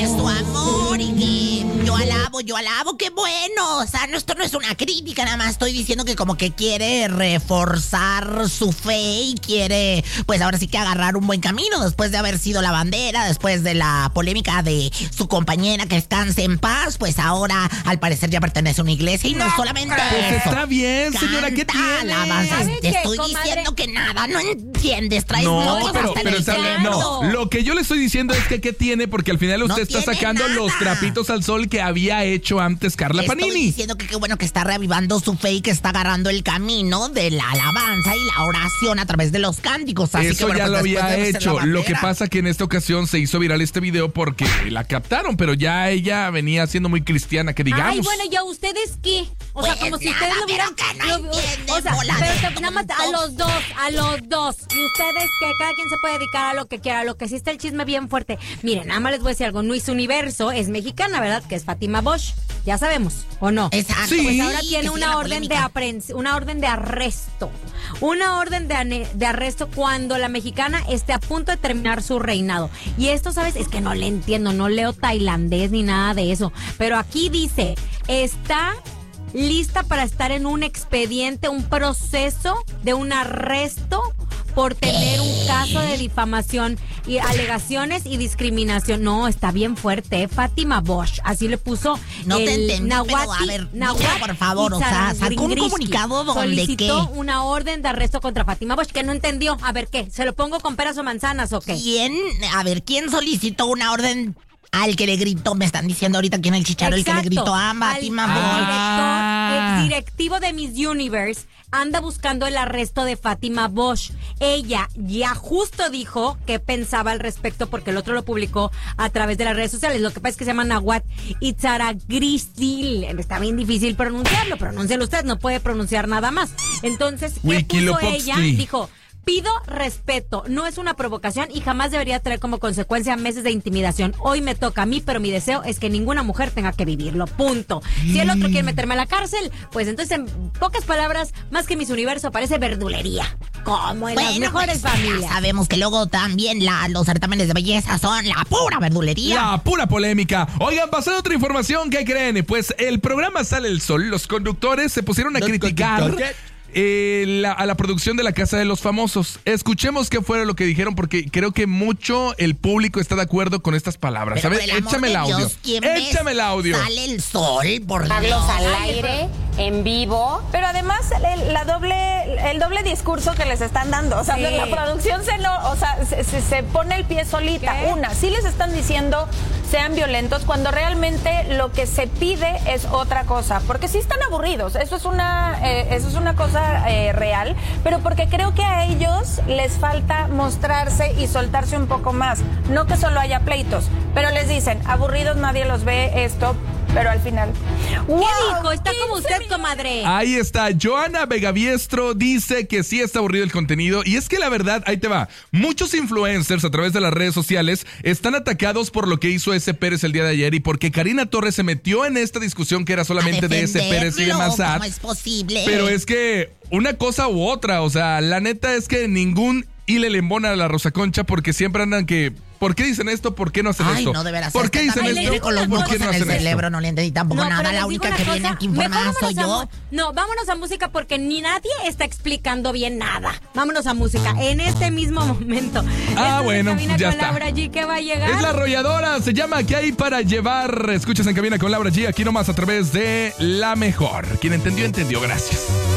su amor y que yo alabo, qué bueno. O sea, esto no es una crítica, nada más estoy diciendo que como que quiere reforzar su fe y quiere, pues ahora sí que agarrar un buen camino después de haber sido la bandera, después de la polémica de su compañera, que descanse en paz, pues ahora al parecer ya pertenece a una iglesia y no solamente Pues eso. está bien, señora, ¿qué tiene? Alabanzas. ¿Sabe Te qué, estoy comadre? diciendo que nada, no entiendes, traes No, mocos pero hasta en el está bien, cerebro. no. Lo que yo le estoy diciendo es que ¿qué tiene? Porque al final No usted está tiene sacando nada. los trapitos al sol que había hecho antes Carla Estoy Panini. diciendo que qué bueno que está reavivando su fe y que está agarrando el camino de la alabanza y la oración a través de los cánticos. Así Eso que, bueno, ya pues, lo después había de ser la hecho. Lo que bandera. pasa que en esta ocasión se hizo viral este video porque la captaron, pero ya ella venía siendo muy cristiana, que digamos. Ay, bueno, ¿ya ustedes qué? O sea, Pues como si nada, ustedes lo hubieran... pero que no entienden, o sea, bola pero de nada más a los dos. Y ustedes que cada quien se puede dedicar a lo que quiera, a lo que sí está el chisme bien fuerte. Miren, nada más les voy a decir algo. Miss Universo es mexicana, ¿verdad? Que es Fátima Bosch. Ya sabemos, ¿o no? Exacto. Sí. Pues ahora que tiene sigue una la orden de polémica. una orden de arresto. Una orden de arresto cuando la mexicana esté a punto de terminar su reinado. Y esto, ¿sabes? Es que no le entiendo, no leo tailandés ni nada de eso. Pero aquí dice, está lista para estar en un expediente, un proceso de un arresto por tener un caso de difamación y alegaciones y discriminación. No, está bien fuerte, Fátima Bosch. Así le puso No te el entendí, pero Nahuatl, a ver, Nahuatl dime, por favor, o sea, sacó un Itzargringrisky. comunicado donde solicitó ¿qué? una orden de arresto contra Fátima Bosch, que no entendió. A ver, ¿qué? ¿Se lo pongo con peras o manzanas o qué? ¿Quién solicitó una orden al que le gritó? Me están diciendo ahorita aquí en el chicharro el que le gritó a Fátima Bosch. El directivo de Miss Universe anda buscando el arresto de Fátima Bosch. Ella ya justo dijo qué pensaba al respecto porque el otro lo publicó a través de las redes sociales. Lo que pasa es que se llama Nahuatl Itzargringrisky. Está bien difícil pronunciarlo. Pronúncialo usted, no puede pronunciar nada más. Entonces, ¿qué puso Wikilopoxtli. ella? Dijo: pido respeto, no es una provocación y jamás debería traer como consecuencia meses de intimidación. Hoy me toca a mí, pero mi deseo es que ninguna mujer tenga que vivirlo, punto. Si el otro quiere meterme a la cárcel, pues entonces en pocas palabras, más que Miss Universo, parece verdulería, como en las mejores pues, familias. ya sabemos que luego también los certámenes de belleza son la pura verdulería. La pura polémica. Oigan, pasando otra información, ¿qué creen? Pues el programa Sale el Sol, los conductores se pusieron a criticar a la producción de La Casa de los Famosos. Escuchemos qué fue lo que dijeron, porque creo que mucho el público está de acuerdo con estas palabras. Pero A ver, por el amor échame de el audio. Dios, ¿quién Échame el audio. Sale el sol, por Carlos Dios. al aire, en vivo. Pero además el doble discurso que les están dando. O sea, Sí. la producción se pone el pie solita. ¿Qué? Sí les están diciendo sean violentos cuando realmente lo que se pide es otra cosa. Porque sí están aburridos. Eso es una cosa real. Pero porque creo que a ellos les falta mostrarse y soltarse un poco más. No que solo haya pleitos. Pero les dicen, aburridos, nadie los ve, esto. Pero al final. ¿Qué dijo? Está como usted, comadre. Ahí está, Joana Vegaviestro dice que sí está aburrido el contenido. Y es que la verdad, ahí te va, muchos influencers a través de las redes sociales están atacados por lo que hizo ese Pérez el día de ayer y porque Karina Torres se metió en esta discusión que era solamente de ese Pérez y de Massad. ¿Cómo es posible? Pero es que una cosa u otra, o sea, la neta es que ningún hile le embona a la Rosa Concha porque siempre andan que... ¿Por qué dicen esto? ¿Por qué no hacen Ay, esto? no, de veras. ¿Por qué dicen esto? Con los ¿Por mocos qué no en el hacen cerebro, esto? no le entendí tampoco No, nada. pero La les única digo que una viene cosa, aquí informada mejor soy vámonos yo. No, vámonos a música porque ni nadie está explicando bien nada. Vámonos a música en este mismo momento. Esta es Bueno, En Cabina ya con está. Laura G, que va a llegar. Es la arrolladora, se llama ¿Qué hay para llevar? Escuchas en Cabina con Laura G, aquí nomás a través de La Mejor. Quien entendió, entendió. Gracias.